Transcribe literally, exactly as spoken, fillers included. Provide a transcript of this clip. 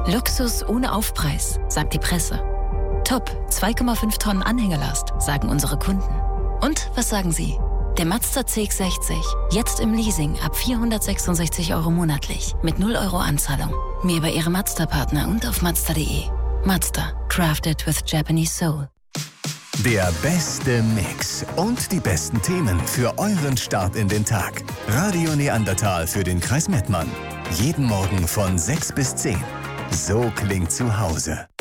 Luxus ohne Aufpreis, sagt die Presse. Top, zwei Komma fünf Tonnen Anhängelast, sagen unsere Kunden. Und was sagen Sie? Der Mazda C X sechzig, jetzt im Leasing ab vierhundertsechsundsechzig Euro monatlich, mit null Euro Anzahlung. Mehr bei Ihrem Mazda-Partner und auf mazda punkt de. Mazda, crafted with Japanese soul. Der beste Mix und die besten Themen für euren Start in den Tag. Radio Neandertal für den Kreis Mettmann. Jeden Morgen von sechs bis zehn. So klingt zu Hause.